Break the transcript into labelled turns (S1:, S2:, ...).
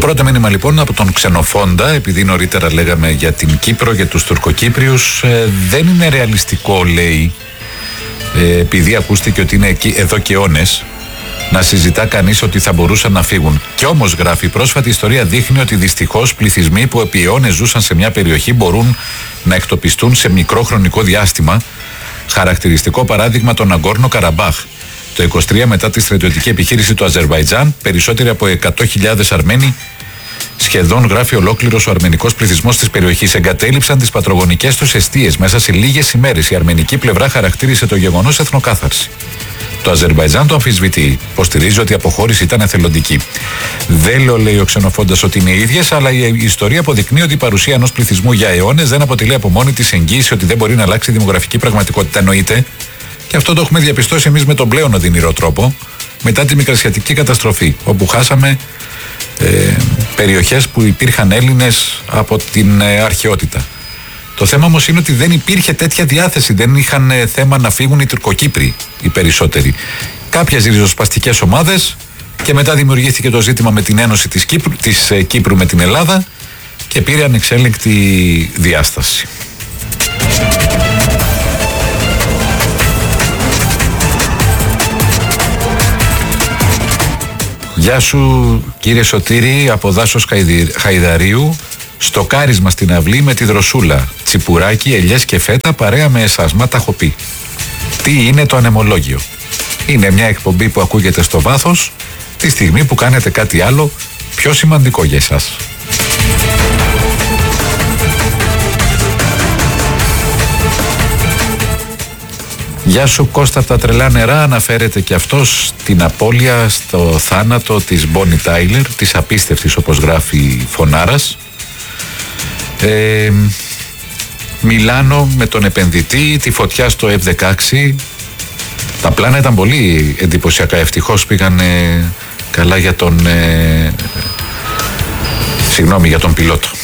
S1: πρώτο μήνυμα λοιπόν από τον Ξενοφόντα, επειδή νωρίτερα λέγαμε για την Κύπρο, για τους Τουρκοκύπριους, δεν είναι ρεαλιστικό, λέει, επειδή ακούστηκε ότι είναι εκεί εδώ και αιώνες, να συζητά κανείς ότι θα μπορούσαν να φύγουν. Κι όμως, γράφει, η πρόσφατη ιστορία δείχνει ότι δυστυχώς πληθυσμοί που επί αιώνες ζούσαν σε μια περιοχή μπορούν να εκτοπιστούν σε μικρό χρονικό διάστημα. Χαρακτηριστικό παράδειγμα το Ναγκόρνο Καραμπάχ. Το 23, μετά τη στρατιωτική επιχείρηση του Αζερβαϊτζάν, περισσότεροι από 100.000 Αρμένοι, σχεδόν, γράφει, ολόκληρος ο αρμενικός πληθυσμός της περιοχής, εγκατέλειψαν τις πατρογονικές τους εστίες. Μέσα σε λίγες ημέρες η αρμενική πλευρά χαρακτήρισε το γεγονός εθνοκάθαρση. Το Αζερβαϊτζάν το αμφισβητεί. Υποστηρίζει ότι η αποχώρηση ήταν εθελοντική. Δεν λέω, λέει ο Ξενοφόντας, ότι είναι οι ίδιες, αλλά η ιστορία αποδεικνύει ότι η παρουσία ενός πληθυσμού για αιώνες δεν αποτελεί από μόνη της εγγύηση ότι δεν μπορεί να αλλάξει η δημογραφική πραγματικότητα. Εννοείται. Και αυτό το έχουμε διαπιστώσει εμείς με τον πλέον οδυνηρό τρόπο μετά τη Μικρασιατική καταστροφή, όπου χάσαμε περιοχές που υπήρχαν Έλληνες από την αρχαιότητα. Το θέμα όμως είναι ότι δεν υπήρχε τέτοια διάθεση, δεν είχαν θέμα να φύγουν οι Τουρκοκύπροι οι περισσότεροι. Κάποιες ριζοσπαστικές ομάδες, και μετά δημιουργήθηκε το ζήτημα με την ένωση της Κύπρου με την Ελλάδα και πήρε ανεξέλεγκτη διάσταση. Γεια σου κύριε Σωτήρη, από Δάσος Χαϊδαρίου. Στοκάρισμα στην αυλή με τη δροσούλα. Τσιπουράκι, ελιές και φέτα παρέα με εσάς. Μα τα έχω πει. Τι είναι το ανεμολόγιο? Είναι μια εκπομπή που ακούγεται στο βάθος τη στιγμή που κάνετε κάτι άλλο πιο σημαντικό για εσάς. Γεια σου Κώστα από τα τρελά νερά. Αναφέρεται και αυτός στην απώλεια, στο θάνατο της Μπόνι Τάιλερ, της απίστευτης, όπως γράφει, φωνάρας. Μιλάνο με τον επενδυτή, τη φωτιά στο F-16. Τα πλάνα ήταν πολύ εντυπωσιακά. Ευτυχώς πήγαν καλά για τον για τον πιλότο.